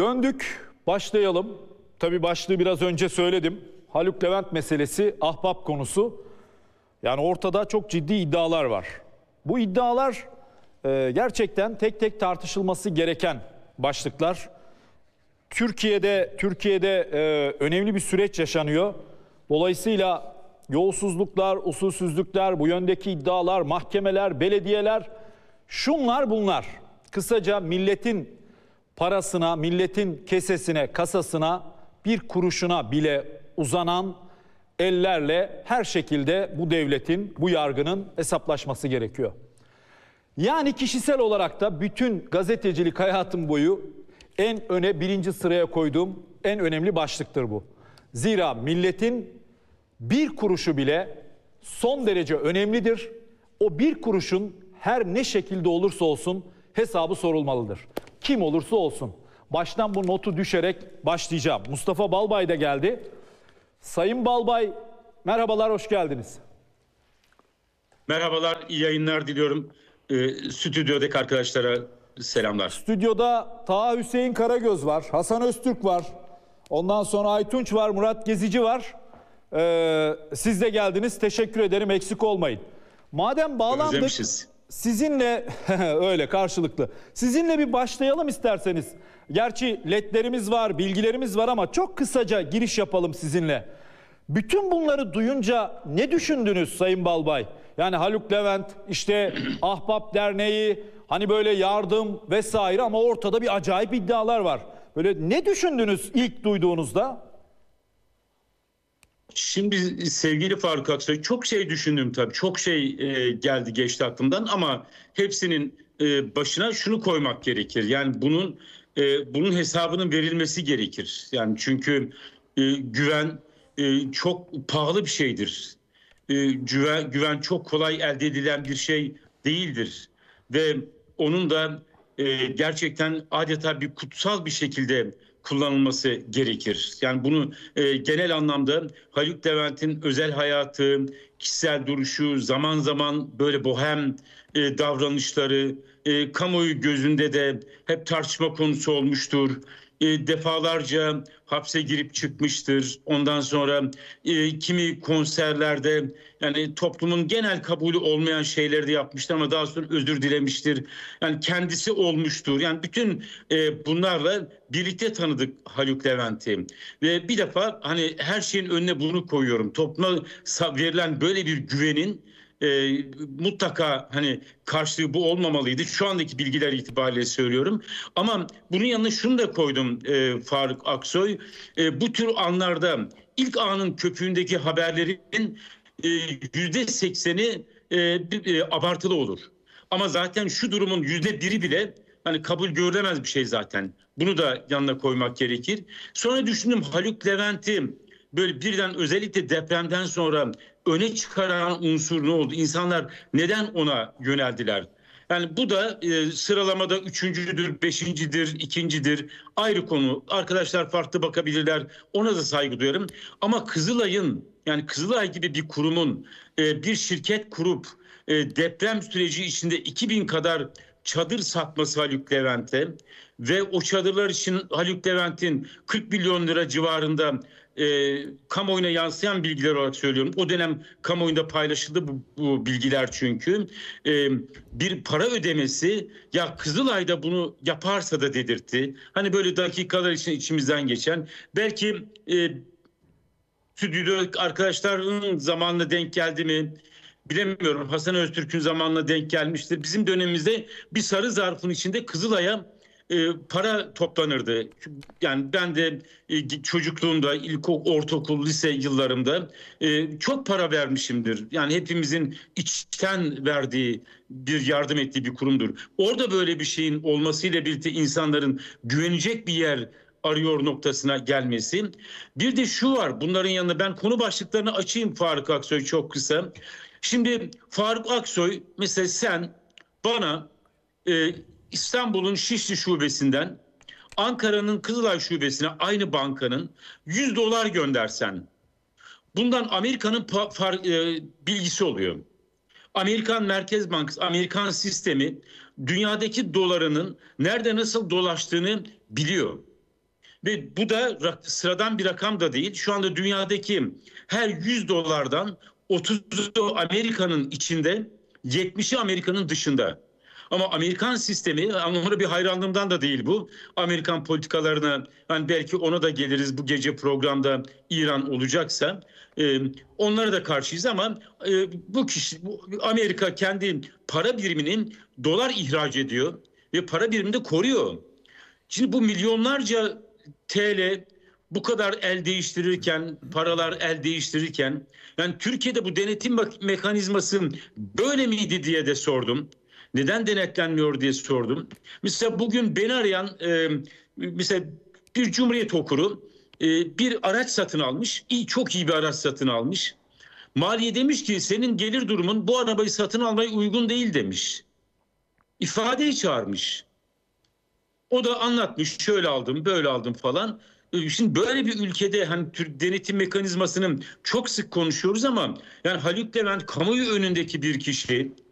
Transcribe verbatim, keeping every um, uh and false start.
Döndük, başlayalım. Tabii başlığı biraz önce söyledim. Haluk Levent meselesi, ahbap konusu. Yani ortada çok ciddi iddialar var. Bu iddialar e, gerçekten tek tek tartışılması gereken başlıklar. Türkiye'de Türkiye'de e, önemli bir süreç yaşanıyor. Dolayısıyla yolsuzluklar, usulsüzlükler, bu yöndeki iddialar, mahkemeler, belediyeler, şunlar bunlar. Kısaca milletin parasına, milletin kesesine, kasasına, bir kuruşuna bile uzanan ellerle her şekilde bu devletin, bu yargının hesaplaşması gerekiyor. Yani kişisel olarak da bütün gazetecilik hayatım boyu en öne, birinci sıraya koyduğum en önemli başlıktır bu. Zira milletin bir kuruşu bile son derece önemlidir. O bir kuruşun her ne şekilde olursa olsun hesabı sorulmalıdır. Kim olursa olsun. Baştan bu notu düşerek başlayacağım. Mustafa Balbay da geldi. Sayın Balbay, merhabalar, hoş geldiniz. Merhabalar, iyi yayınlar diliyorum. Ee, stüdyodaki arkadaşlara selamlar. Stüdyoda Taha Hüseyin Karagöz var, Hasan Öztürk var. Ondan sonra Aytunç var, Murat Gezici var. Ee, siz de geldiniz, teşekkür ederim, eksik olmayın. Madem bağlandık, Özlemişiz. Sizinle öyle karşılıklı. Sizinle bir başlayalım isterseniz. Gerçi ledlerimiz var, bilgilerimiz var ama çok kısaca giriş yapalım sizinle. Bütün bunları duyunca ne düşündünüz Sayın Balbay? Yani Haluk Levent, işte Ahbap Derneği, hani böyle yardım vesaire ama ortada bir acayip iddialar var. Böyle ne düşündünüz ilk duyduğunuzda? Şimdi sevgili Faruk Aksoy, çok şey düşündüm tabii. Çok şey e, geldi geçti aklımdan ama hepsinin e, başına şunu koymak gerekir. Yani bunun e, bunun hesabının verilmesi gerekir. Yani çünkü e, güven e, çok pahalı bir şeydir. E, güven, güven çok kolay elde edilen bir şey değildir. Ve onun da e, gerçekten adeta bir kutsal bir şekilde kullanılması gerekir. Yani bunu e, genel anlamda Haluk Levent'in özel hayatı, kişisel duruşu, zaman zaman böyle bohem e, davranışları, e, kamuoyu gözünde de hep tartışma konusu olmuştur. E, defalarca hapse girip çıkmıştır. Ondan sonra e, kimi konserlerde yani toplumun genel kabulü olmayan şeyleri de yapmıştır ama daha sonra özür dilemiştir. Yani kendisi olmuştur. Yani bütün e, bunlarla birlikte tanıdık Haluk Levent'i. Ve bir defa hani her şeyin önüne bunu koyuyorum. Topluma verilen böyle bir güvenin E, mutlaka hani karşılığı bu olmamalıydı. Şu andaki bilgiler itibariyle söylüyorum. Ama bunun yanına şunu da koydum e, Faruk Aksoy. E, bu tür anlarda ilk anın köpüğündeki haberlerin yüzde sekseni e, e, abartılı olur. Ama zaten şu durumun yüzde biri bile hani kabul görülemez bir şey zaten. Bunu da yanına koymak gerekir. Sonra düşündüm Haluk Levent'i böyle birden özellikle depremden sonra öne çıkaran unsur ne oldu? İnsanlar neden ona yöneldiler? Yani bu da e, sıralamada üçüncüdür, beşincidir, ikincidir. Ayrı konu. Arkadaşlar farklı bakabilirler. Ona da saygı duyarım. Ama Kızılay'ın yani Kızılay gibi bir kurumun e, bir şirket kurup e, deprem süreci içinde iki bin kadar çadır satması Haluk Levent'e ve o çadırlar için Haluk Levent'in kırk milyon lira civarında e, kamuoyuna yansıyan bilgiler olarak söylüyorum. O dönem kamuoyunda paylaşıldı bu, bu bilgiler çünkü. E, bir para ödemesi ya Kızılay'da bunu yaparsa da dedirtti. Hani böyle dakikalar için içimizden geçen belki e, stüdyo arkadaşların zamanına denk geldi mi? Bilemiyorum. Hasan Öztürk'ün zamanına denk gelmiştir. Bizim dönemimizde bir sarı zarfın içinde Kızılay'a e, para toplanırdı. Yani ben de e, çocukluğumda, ilkokul, ortaokul, lise yıllarımda e, çok para vermişimdir. Yani hepimizin içten verdiği bir yardım ettiği bir kurumdur. Orada böyle bir şeyin olmasıyla birlikte insanların güvenecek bir yer arıyor noktasına gelmesi. Bir de şu var, bunların yanında ben konu başlıklarını açayım Faruk Aksoy çok kısa. Şimdi Faruk Aksoy mesela sen bana e, İstanbul'un Şişli şubesinden Ankara'nın Kızılay şubesine aynı bankanın yüz dolar göndersen bundan Amerika'nın e, bilgisi oluyor. Amerikan Merkez Bankası, Amerikan sistemi dünyadaki dolarının nerede nasıl dolaştığını biliyor. Ve bu da rak- sıradan bir rakam da değil. Şu anda dünyadaki her yüz dolardan otuzu Amerika'nın içinde, yetmişi Amerika'nın dışında. Ama Amerikan sistemi, onlara bir hayranlığımdan da değil bu. Amerikan politikalarına, hani belki ona da geliriz bu gece programda İran olacaksa. E, onlara da karşıyız ama e, bu kişi, bu, Amerika kendi para biriminin dolar ihraç ediyor ve para birimini de koruyor. Şimdi bu milyonlarca T L bu kadar el değiştirirken, paralar el değiştirirken, yani Türkiye'de bu denetim mekanizması böyle miydi diye de sordum. Neden denetlenmiyor diye sordum. Mesela bugün beni arayan e, mesela bir Cumhuriyet okuru e, bir araç satın almış. İyi, çok iyi bir araç satın almış. Maliye demiş ki senin gelir durumun bu arabayı satın almaya uygun değil demiş. İfadeyi çağırmış. O da anlatmış, şöyle aldım, böyle aldım falan. E, Şimdi böyle bir ülkede hani Türk denetim mekanizmasını çok sık konuşuyoruz ama yani Haluk Levent kamuoyu önündeki bir kişi.